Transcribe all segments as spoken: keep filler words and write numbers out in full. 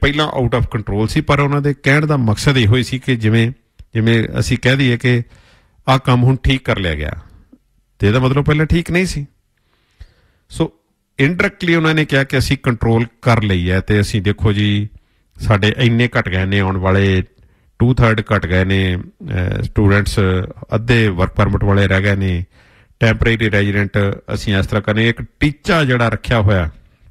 ਪਹਿਲਾਂ out of control ਸੀ, ਪਰ ਉਹਨਾਂ ਦੇ ਕਹਿਣ ਦਾ ਮਕਸਦ ਇਹੋ ਹੀ ਸੀ ਕਿ ਜਿਵੇਂ ਜਿਵੇਂ ਅਸੀਂ ਕਹਿ ਦਈਏ ਕਿ ਆਹ ਕੰਮ ਹੁਣ ਠੀਕ ਕਰ ਲਿਆ ਗਿਆ, ਅਤੇ ਇਹਦਾ ਮਤਲਬ ਪਹਿਲਾਂ ਠੀਕ ਨਹੀਂ ਸੀ। ਸੋ ਇਨਡਾਇਰੈਕਟਲੀ ਉਹਨਾਂ ਨੇ ਕਿਹਾ ਕਿ ਅਸੀਂ ਕੰਟਰੋਲ ਕਰ ਲਈ ਹੈ, ਅਤੇ ਅਸੀਂ ਦੇਖੋ ਜੀ ਸਾਡੇ ਇੰਨੇ ਘਟ ਗਏ ਨੇ, ਆਉਣ ਵਾਲੇ ਟੂ ਥਰਡ ਘਟ ਗਏ ਨੇ ਸਟੂਡੈਂਟਸ, ਅੱਧੇ ਵਰਕ ਪਰਮਿਟ ਵਾਲੇ ਰਹਿ ਗਏ ਨੇ, ਟੈਂਪਰੇਰੀ ਰੈਜ਼ੀਡੈਂਟ ਅਸੀਂ ਇਸ ਤਰ੍ਹਾਂ ਕਰਨੇ। ਇੱਕ ਟੀਚਾ ਜਿਹੜਾ ਰੱਖਿਆ ਹੋਇਆ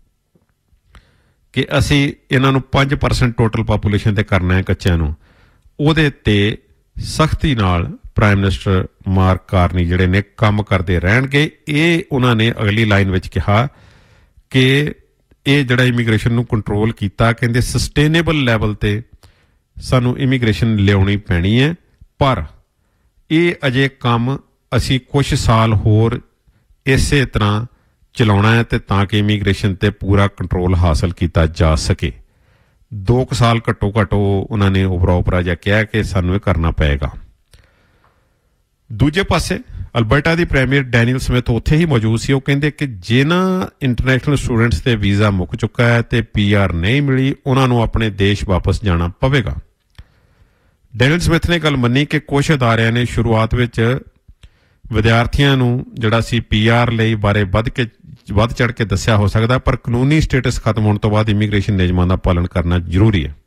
ਕਿ ਅਸੀਂ ਇਹਨਾਂ ਨੂੰ ਪੰਜ ਪਰਸੈਂਟ ਟੋਟਲ ਪਾਪੂਲੇਸ਼ਨ 'ਤੇ ਕਰਨਾ ਹੈ ਕੱਚਿਆਂ ਨੂੰ, ਉਹਦੇ 'ਤੇ ਸਖਤੀ ਨਾਲ ਪ੍ਰਾਈਮ ਮਿਨਿਸਟਰ ਮਾਰਕ ਕਾਰਨੀ ਜਿਹੜੇ ਨੇ ਕੰਮ ਕਰਦੇ ਰਹਿਣਗੇ। ਇਹ ਉਹਨਾਂ ਨੇ ਅਗਲੀ ਲਾਈਨ ਵਿੱਚ ਕਿਹਾ ਕਿ ਇਹ ਜਿਹੜਾ ਇਮੀਗ੍ਰੇਸ਼ਨ ਨੂੰ ਕੰਟਰੋਲ ਕੀਤਾ, ਕਹਿੰਦੇ ਸਸਟੇਨੇਬਲ ਲੈਵਲ 'ਤੇ ਸਾਨੂੰ ਇਮੀਗ੍ਰੇਸ਼ਨ ਲਿਆਉਣੀ ਪੈਣੀ ਹੈ, ਪਰ ਇਹ ਅਜੇ ਕੰਮ ਅਸੀਂ ਕੁਛ ਸਾਲ ਹੋਰ ਇਸੇ ਤਰ੍ਹਾਂ ਚਲਾਉਣਾ ਹੈ, ਅਤੇ ਤਾਂ ਕਿ ਇਮੀਗ੍ਰੇਸ਼ਨ 'ਤੇ ਪੂਰਾ ਕੰਟਰੋਲ ਹਾਸਲ ਕੀਤਾ ਜਾ ਸਕੇ। ਦੋ ਕੁ ਸਾਲ ਘੱਟੋ ਘੱਟ ਉਹ ਉਹਨਾਂ ਨੇ ਉਪਰਾ ਉਪਰਾ ਜਿਹਾ ਕਿਹਾ ਕਿ ਸਾਨੂੰ ਇਹ ਕਰਨਾ ਪਏਗਾ। ਦੂਜੇ ਪਾਸੇ ਅਲਬਰਟਾ ਦੀ ਪ੍ਰੀਮੀਅਰ ਡੈਨੀਅਲ ਸਮਿਥ ਉੱਥੇ ਹੀ ਮੌਜੂਦ ਸੀ। ਉਹ ਕਹਿੰਦੇ ਕਿ ਜਿਨ੍ਹਾਂ ਇੰਟਰਨੈਸ਼ਨਲ ਸਟੂਡੈਂਟਸ 'ਤੇ ਵੀਜ਼ਾ ਮੁੱਕ ਚੁੱਕਾ ਹੈ ਅਤੇ ਪੀ ਆਰ ਨਹੀਂ ਮਿਲੀ, ਉਹਨਾਂ ਨੂੰ ਆਪਣੇ ਦੇਸ਼ ਵਾਪਸ ਜਾਣਾ ਪਵੇਗਾ। ਡੈਨੀਅਲ ਸਮਿਥ ਨੇ ਗੱਲ ਮੰਨੀ ਕਿ ਕੁਛ ਅਦਾਰਿਆਂ ਨੇ ਸ਼ੁਰੂਆਤ ਵਿੱਚ ਵਿਦਿਆਰਥੀਆਂ ਨੂੰ ਜਿਹੜਾ ਸੀ ਪੀ ਆਰ ਲਈ ਬਾਰੇ ਵੱਧ ਕੇ ਵੱਧ ਚੜ੍ਹ ਕੇ ਦੱਸਿਆ ਹੋ ਸਕਦਾ, ਪਰ ਕਾਨੂੰਨੀ ਸਟੇਟਸ ਖਤਮ ਹੋਣ ਤੋਂ ਬਾਅਦ ਇਮੀਗ੍ਰੇਸ਼ਨ ਨਿਯਮਾਂ ਦਾ ਪਾਲਣ ਕਰਨਾ ਜ਼ਰੂਰੀ ਹੈ।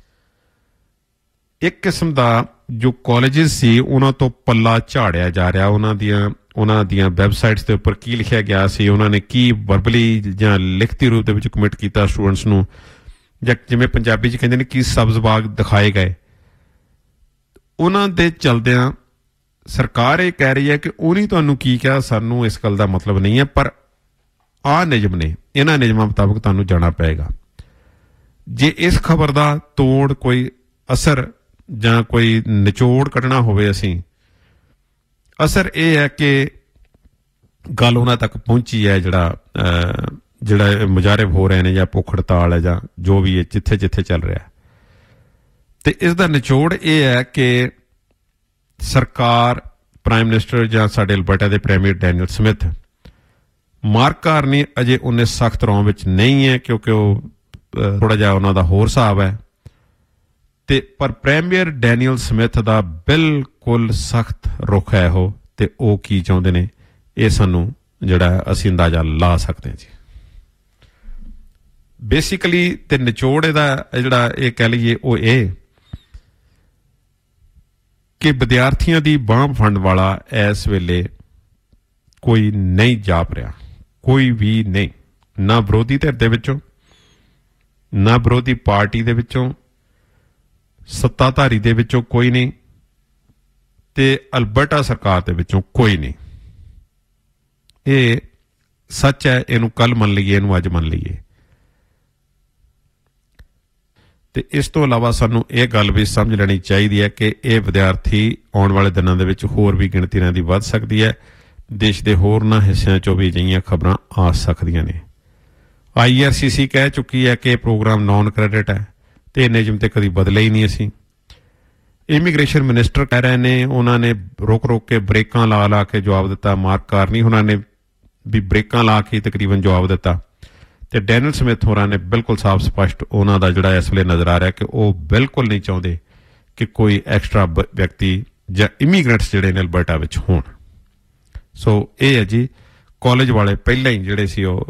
ਇੱਕ ਕਿਸਮ ਦਾ ਜੋ ਕਾਲਜਿਸ ਸੀ ਉਹਨਾਂ ਤੋਂ ਪੱਲਾ ਝਾੜਿਆ ਜਾ ਰਿਹਾ, ਉਹਨਾਂ ਦੀਆਂ ਉਹਨਾਂ ਦੀਆਂ ਵੈਬਸਾਈਟਸ ਦੇ ਉੱਪਰ ਕੀ ਲਿਖਿਆ ਗਿਆ ਸੀ, ਉਹਨਾਂ ਨੇ ਕੀ ਵਰਬਲੀ ਜਾਂ ਲਿਖਤੀ ਰੂਪ ਦੇ ਵਿੱਚ ਕਮਿਟ ਕੀਤਾ ਸਟੂਡੈਂਟਸ ਨੂੰ, ਜਾਂ ਜਿਵੇਂ ਪੰਜਾਬੀ 'ਚ ਕਹਿੰਦੇ ਨੇ ਕੀ ਸਬਜ਼ ਬਾਗ ਦਿਖਾਏ ਗਏ। ਉਹਨਾਂ ਦੇ ਚਲਦਿਆਂ ਸਰਕਾਰ ਇਹ ਕਹਿ ਰਹੀ ਹੈ ਕਿ ਉਹਨੇ ਤੁਹਾਨੂੰ ਕੀ ਕਿਹਾ, ਸਾਨੂੰ ਇਸ ਗੱਲ ਦਾ ਮਤਲਬ ਨਹੀਂ ਹੈ, ਪਰ ਆਹ ਨਿਯਮ ਨੇ, ਇਹਨਾਂ ਨਿਯਮਾਂ ਮੁਤਾਬਕ ਤੁਹਾਨੂੰ ਜਾਣਾ ਪਏਗਾ। ਜੇ ਇਸ ਖਬਰ ਦਾ ਤੋੜ ਕੋਈ ਅਸਰ ਜਾਂ ਕੋਈ ਨਿਚੋੜ ਕੱਢਣਾ ਹੋਵੇ, ਅਸੀਂ ਅਸਰ ਇਹ ਹੈ ਕਿ ਗੱਲ ਉਹਨਾਂ ਤੱਕ ਪਹੁੰਚੀ ਹੈ, ਜਿਹੜਾ ਜਿਹੜਾ ਮੁਜ਼ਾਹਰੇ ਹੋ ਰਹੇ ਨੇ ਜਾਂ ਭੁੱਖ ਹੜਤਾਲ ਹੈ ਜਾਂ ਜੋ ਵੀ ਹੈ ਜਿੱਥੇ ਜਿੱਥੇ ਚੱਲ ਰਿਹਾ, ਅਤੇ ਇਸ ਦਾ ਨਿਚੋੜ ਇਹ ਹੈ ਕਿ ਸਰਕਾਰ, ਪ੍ਰਾਈਮ ਮਿਨਿਸਟਰ ਜਾਂ ਸਾਡੇ ਅਲਬਰਟਾ ਦੇ premier Daniel Smith, mark Carney ਅਜੇ ਉਹਨੇ ਸਖਤ ਰੌਂ ਵਿੱਚ ਨਹੀਂ ਹੈ, ਕਿਉਂਕਿ ਉਹ ਥੋੜ੍ਹਾ ਜਿਹਾ ਉਹਨਾਂ ਦਾ ਹੋਰ ਹਿਸਾਬ ਹੈ, ਅਤੇ ਪਰ ਪ੍ਰੀਮੀਅਰ ਡੈਨੀਅਲ ਸਮਿਥ ਦਾ ਬਿਲਕੁਲ ਸਖਤ ਰੁਖ ਹੈ ਉਹ, ਅਤੇ ਉਹ ਕੀ ਚਾਹੁੰਦੇ ਨੇ ਇਹ ਸਾਨੂੰ ਜਿਹੜਾ ਅਸੀਂ ਅੰਦਾਜ਼ਾ ਲਾ ਸਕਦੇ ਹਾਂ ਜੀ। ਬੇਸਿਕਲੀ ਅਤੇ ਨਿਚੋੜ ਇਹਦਾ ਜਿਹੜਾ ਇਹ ਕਹਿ ਲਈਏ ਉਹ ਇਹ ਕਿ ਵਿਦਿਆਰਥੀਆਂ ਦੀ ਬਾਂਹ ਫੜਨ ਵਾਲਾ ਇਸ ਵੇਲੇ ਕੋਈ ਨਹੀਂ ਜਾਪ ਰਿਹਾ, ਕੋਈ ਵੀ ਨਹੀਂ, ਨਾ ਵਿਰੋਧੀ ਧਿਰ ਦੇ ਵਿੱਚੋਂ, ਨਾ ਵਿਰੋਧੀ ਪਾਰਟੀ ਦੇ ਵਿੱਚੋਂ, ਸੱਤਾਧਾਰੀ ਦੇ ਵਿੱਚੋਂ ਕੋਈ ਨਹੀਂ, ਤੇ ਅਲਬਰਟਾ ਸਰਕਾਰ ਦੇ ਵਿੱਚੋਂ ਕੋਈ ਨਹੀਂ। ਇਹ ਸੱਚ ਹੈ, ਇਹਨੂੰ ਕੱਲ੍ਹ ਮੰਨ ਲਈਏ, ਇਹਨੂੰ ਅੱਜ ਮੰਨ ਲਈਏ। ਤੇ ਇਸ ਤੋਂ ਇਲਾਵਾ ਸਾਨੂੰ ਇਹ ਗੱਲ ਵੀ ਸਮਝ ਲੈਣੀ ਚਾਹੀਦੀ ਹੈ ਕਿ ਇਹ ਵਿਦਿਆਰਥੀ ਆਉਣ ਵਾਲੇ ਦਿਨਾਂ ਦੇ ਵਿੱਚ ਹੋਰ ਵੀ ਗਿਣਤੀ ਇਹਨਾਂ ਦੀ ਵੱਧ ਸਕਦੀ ਹੈ। ਦੇਸ਼ ਦੇ ਹੋਰਨਾਂ ਹਿੱਸਿਆਂ 'ਚੋਂ ਵੀ ਅਜਿਹੀਆਂ ਖਬਰਾਂ ਆ ਸਕਦੀਆਂ ਨੇ। ਆਈ ਆਰ ਸੀ ਸੀ ਕਹਿ ਚੁੱਕੀ ਹੈ ਕਿ ਇਹ ਪ੍ਰੋਗਰਾਮ ਨੌਨ ਕ੍ਰੈਡਿਟ ਹੈ ਅਤੇ ਇਹ ਨਿਯਮ ਤੇ ਕਦੀ ਬਦਲੇ ਹੀ ਨਹੀਂ। ਅਸੀਂ ਇਮੀਗ੍ਰੇਸ਼ਨ ਮਿਨਿਸਟਰ ਕਹਿ ਰਹੇ ਨੇ, ਉਹਨਾਂ ਨੇ ਰੁਕ ਰੁਕ ਕੇ ਬ੍ਰੇਕਾਂ ਲਾ ਲਾ ਕੇ ਜਵਾਬ ਦਿੱਤਾ। ਮਾਰਕ ਕਾਰਨੀ ਉਹਨਾਂ ਨੇ ਵੀ ਬ੍ਰੇਕਾਂ ਲਾ ਕੇ ਤਕਰੀਬਨ ਜਵਾਬ ਦਿੱਤਾ, ਅਤੇ ਡੈਨੀਅਲ ਸਮਿਥ ਹੋਰਾਂ ਨੇ ਬਿਲਕੁਲ ਸਾਫ਼ ਸਪਸ਼ਟ ਉਹਨਾਂ ਦਾ ਜਿਹੜਾ ਇਸ ਵੇਲੇ ਨਜ਼ਰ ਆ ਰਿਹਾ ਕਿ ਉਹ ਬਿਲਕੁਲ ਨਹੀਂ ਚਾਹੁੰਦੇ ਕਿ ਕੋਈ ਐਕਸਟਰਾ ਵਿਅਕਤੀ ਜਾਂ ਇਮੀਗ੍ਰੈਂਟਸ ਜਿਹੜੇ ਨੇ ਅਲਬਰਟਾ ਵਿੱਚ ਹੋਣ। ਸੋ ਇਹ ਹੈ ਜੀ, ਕਾਲਜ ਵਾਲੇ ਪਹਿਲਾਂ ਹੀ ਜਿਹੜੇ ਸੀ ਉਹ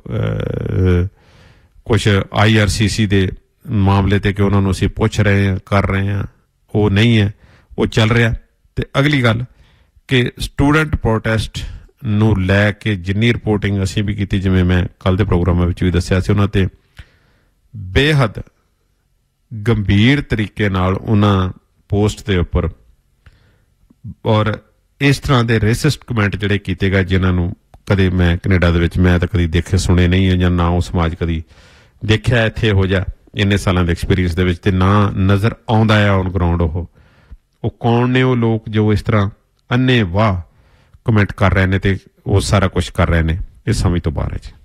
ਕੁਛ ਆਈ ਆਰ ਸੀ ਸੀ ਦੇ ਮਾਮਲੇ 'ਤੇ ਕਿ ਉਹਨਾਂ ਨੂੰ ਅਸੀਂ ਪੁੱਛ ਰਹੇ ਹਾਂ, ਕਰ ਰਹੇ ਹਾਂ, ਉਹ ਨਹੀਂ ਹੈ, ਉਹ ਚੱਲ ਰਿਹਾ। ਅਤੇ ਅਗਲੀ ਗੱਲ ਕਿ ਸਟੂਡੈਂਟ ਪ੍ਰੋਟੈਸਟ ਨੂੰ ਲੈ ਕੇ ਜਿੰਨੀ ਰਿਪੋਰਟਿੰਗ ਅਸੀਂ ਵੀ ਕੀਤੀ, ਜਿਵੇਂ ਮੈਂ ਕੱਲ੍ਹ ਦੇ ਪ੍ਰੋਗਰਾਮਾਂ ਵਿੱਚ ਵੀ ਦੱਸਿਆ ਸੀ, ਉਹਨਾਂ 'ਤੇ ਬੇਹੱਦ ਗੰਭੀਰ ਤਰੀਕੇ ਨਾਲ ਉਹਨਾਂ ਪੋਸਟ ਦੇ ਉੱਪਰ ਔਰ ਇਸ ਤਰ੍ਹਾਂ ਦੇ ਰੇਸਿਸਟ ਕਮੈਂਟ ਜਿਹੜੇ ਕੀਤੇ ਗਏ, ਜਿਨ੍ਹਾਂ ਨੂੰ ਕਦੇ ਮੈਂ ਕੈਨੇਡਾ ਦੇ ਵਿੱਚ ਮੈਂ ਤਾਂ ਕਦੀ ਦੇਖੇ ਸੁਣੇ ਨਹੀਂ ਹੈ, ਜਾਂ ਨਾ ਉਹ ਸਮਾਜ ਕਦੀ ਦੇਖਿਆ ਇੱਥੇ ਇਹੋ ਜਿਹਾ ਇੰਨੇ ਸਾਲਾਂ ਦੇ ਐਕਸਪੀਰੀਅੰਸ ਦੇ ਵਿੱਚ, ਅਤੇ ਨਾ ਨਜ਼ਰ ਆਉਂਦਾ ਆ ਔਨ ਗਰਾਊਂਡ। ਉਹ ਉਹ ਕੌਣ ਨੇ ਉਹ ਲੋਕ ਜੋ ਇਸ ਤਰ੍ਹਾਂ ਅੰਨੇ ਵਾਹ ਕਮੈਂਟ ਕਰ ਰਹੇ ਨੇ ਅਤੇ ਉਹ ਸਾਰਾ ਕੁਛ ਕਰ ਰਹੇ ਨੇ, ਇਹ ਸਮਝ ਤੋਂ ਬਾਹਰ ਹੈ ਜੀ।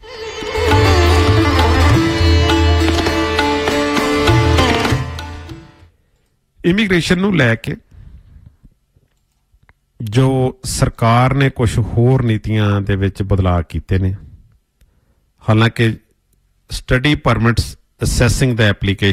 ਇਮੀਗ੍ਰੇਸ਼ਨ ਨੂੰ ਲੈ ਕੇ ਜੋ ਸਰਕਾਰ ਨੇ ਕੁਛ ਹੋਰ ਨੀਤੀਆਂ ਦੇ ਵਿੱਚ ਬਦਲਾਅ ਕੀਤੇ ਨੇ। ਹਾਲਾਂਕਿ ਸਟੱਡੀ ਪਰਮਿਟਸ ਅਸੈਸਿੰਗ ਦਾ ਐਪਲੀਕੇਸ਼ਨ